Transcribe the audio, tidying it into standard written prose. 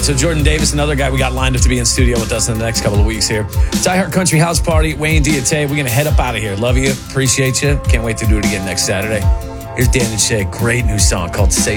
So Jordan Davis, another guy we got lined up to be in studio with us in the next couple of weeks here. It's iHeart Country House Party. Wayne Diate. We're going to head up out of here. Love you. Appreciate you. Can't wait to do it again next Saturday. Here's Dan and Shay. Great new song called Say